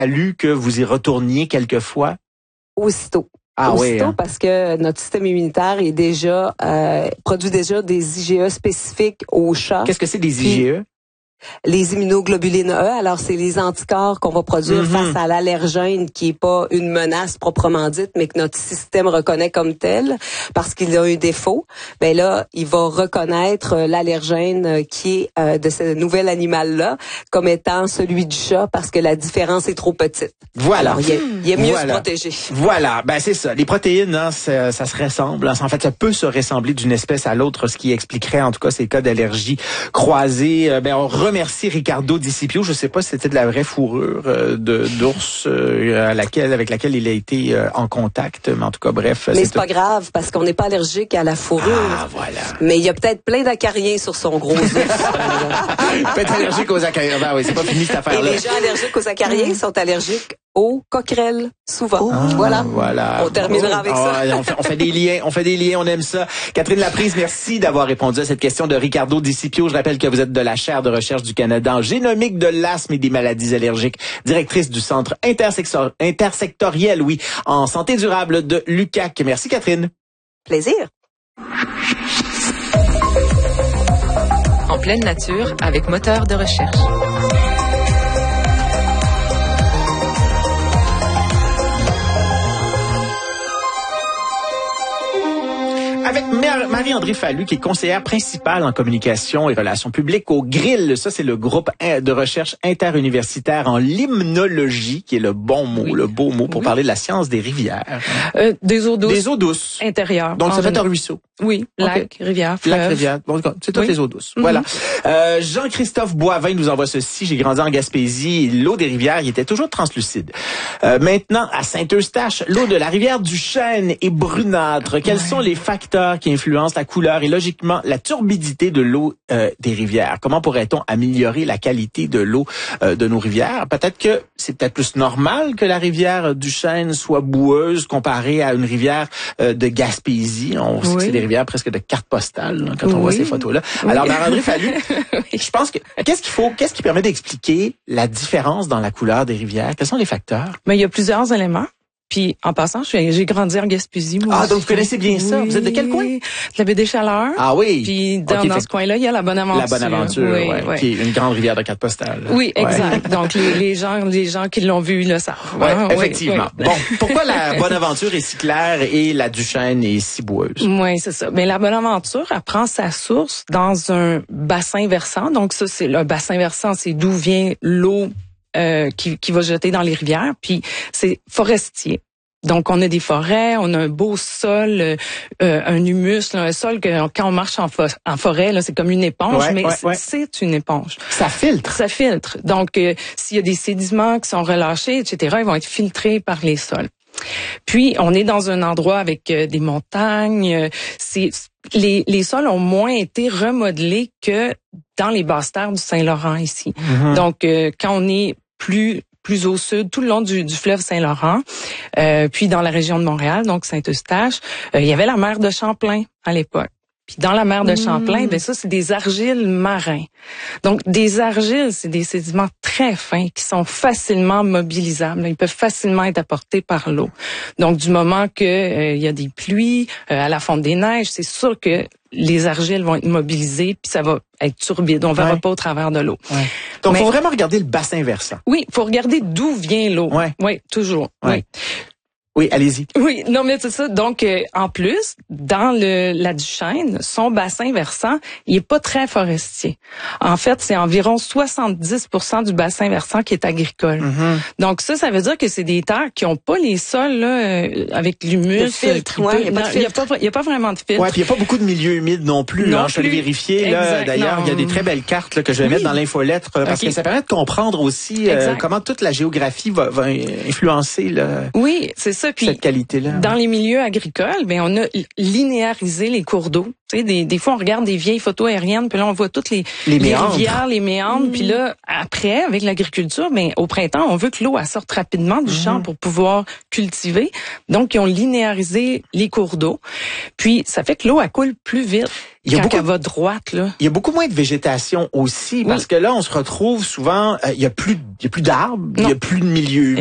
fallu que vous y retourniez quelquefois? Aussitôt. Ah Aussitôt, oui, hein? parce que notre système immunitaire est déjà produit déjà des IgE spécifiques aux chats. Qu'est-ce que c'est des Puis, IgE? Les immunoglobulines E, alors c'est les anticorps qu'on va produire face à l'allergène qui est pas une menace proprement dite, mais que notre système reconnaît comme tel parce qu'il a un défaut. Ben là, il va reconnaître l'allergène qui est de ce nouvel animal-là comme étant celui du chat parce que la différence est trop petite. Voilà. Alors, il est mieux se protéger. Voilà, ben c'est ça. Les protéines, hein, ça se ressemble. En fait, ça peut se ressembler d'une espèce à l'autre, ce qui expliquerait en tout cas ces cas d'allergie croisée. On remercie Ricardo Di Scipio. Je sais pas si c'était de la vraie fourrure d'ours avec laquelle il a été en contact, mais en tout cas, bref. Mais c'est pas grave parce qu'on n'est pas allergique à la fourrure. Ah, voilà. Mais il y a peut-être plein d'acariens sur son gros ours. Peut-être allergique aux acariens. Ben oui, c'est pas fini cette affaire-là. Et les gens allergiques aux acariens sont allergiques aux coquerelles, souvent. Voilà. On terminera avec ça. On fait des liens, on aime ça. Catherine Laprise, merci d'avoir répondu à cette question de Ricardo Di Scipio. Je rappelle que vous êtes de la chaire de recherche du Canada en génomique de l'asthme et des maladies allergiques, directrice du centre intersectoriel, en santé durable de l'UQAC. Merci Catherine. Plaisir. En pleine nature avec moteur de recherche. Avec Marie-Andrée Fallu, qui est conseillère principale en communication et relations publiques au GRIL. Ça, c'est le groupe de recherche interuniversitaire en limnologie, qui est le bon mot, le beau mot pour parler de la science des rivières. Des eaux douces. Des eaux douces. Intérieures. Donc, ça fait un ruisseau. Oui, lac, rivière, fleuve. Lac, rivière. Bon, c'est toutes les eaux douces. Voilà. Jean-Christophe Boivin nous envoie ceci. J'ai grandi en Gaspésie. L'eau des rivières, il était toujours translucide. Maintenant, à Saint-Eustache, l'eau de la rivière du Chêne est brunâtre. Quels sont les facteurs qui influencent la couleur et logiquement la turbidité de l'eau des rivières? Comment pourrait-on améliorer la qualité de l'eau de nos rivières? Peut-être que c'est peut-être plus normal que la rivière du Chêne soit boueuse comparée à une rivière de Gaspésie. On sait que c'est des rivières presque de carte postale quand on voit ces photos-là. Alors, Marie-Andrée Fallu, je pense que qu'est-ce qui permet d'expliquer la différence dans la couleur des rivières? Quels sont les facteurs? Mais il y a plusieurs éléments. Puis, en passant, j'ai grandi en Gaspésie, moi. Ah, donc vous connaissez bien ça. Vous êtes de quel coin? De la baie des Chaleurs. Ah oui. Puis, dans ce coin-là, il y a la Bonaventure. La Bonaventure, qui est une grande rivière de carte postale. Oui, exact. Donc, les gens qui l'ont vu le savent. Ouais, effectivement. Oui. Bon, pourquoi la Bonaventure est si claire et la Duchesne est si boueuse? Oui, c'est ça. Mais la Bonaventure, elle prend sa source dans un bassin versant. Donc, ça, c'est le bassin versant, c'est d'où vient l'eau qui va jeter dans les rivières, puis c'est forestier. Donc, on a des forêts, on a un beau sol, un humus, là, un sol que quand on marche en forêt, là, c'est comme une éponge, c'est une éponge. Ça filtre. Ça filtre. Donc, s'il y a des sédiments qui sont relâchés, etc., ils vont être filtrés par les sols. Puis, on est dans un endroit avec des montagnes. Les sols ont moins été remodelés que dans les basses terres du Saint-Laurent ici. Mm-hmm. Donc, quand on est plus au sud, tout le long du fleuve Saint-Laurent, puis dans la région de Montréal, donc Saint-Eustache, il y avait la mer de Champlain à l'époque. Puis dans la mer de Champlain, ben ça, c'est des argiles marins. Donc, des argiles, c'est des sédiments très fins qui sont facilement mobilisables. Ils peuvent facilement être apportés par l'eau. Donc, du moment que il y a des pluies, à la fonte des neiges, c'est sûr que les argiles vont être mobilisées, puis ça va être turbide. On verra pas au travers de l'eau. Ouais. Donc, faut vraiment regarder le bassin versant. Oui, faut regarder d'où vient l'eau. Oui, toujours. Ouais. Oui, allez-y. Oui, non, mais c'est ça. Donc, en plus, dans la Duchesne, son bassin versant, il est pas très forestier. En fait, c'est environ 70% du bassin versant qui est agricole. Mm-hmm. Donc, ça veut dire que c'est des terres qui ont pas les sols, là, avec l'humus. Il y a pas vraiment de filtre. Ouais, puis il y a pas beaucoup de milieux humides non plus. Je suis allé vérifier, là. D'ailleurs, il y a des très belles cartes, là, que je vais mettre dans l'infolettre, parce que ça permet de comprendre aussi, comment toute la géographie va influencer, là. Oui, c'est ça. ça. Puis, cette qualité-là. Dans les milieux agricoles, ben on a linéarisé les cours d'eau. Tu sais, des fois, on regarde des vieilles photos aériennes, puis là, on voit toutes les rivières, les méandres. Puis là, après, avec l'agriculture, ben au printemps, on veut que l'eau sorte rapidement du champ pour pouvoir cultiver. Donc, ils ont linéarisé les cours d'eau. Puis, ça fait que l'eau, elle coule plus vite. Quand elle va droite, là. Il y a beaucoup moins de végétation aussi, parce que là, on se retrouve souvent, il y a plus d'arbres, il y a plus de milieu